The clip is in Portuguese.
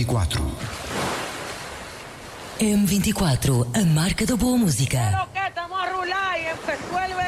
M24. M24, a marca da boa música. Lo que estamos a rular y empezó el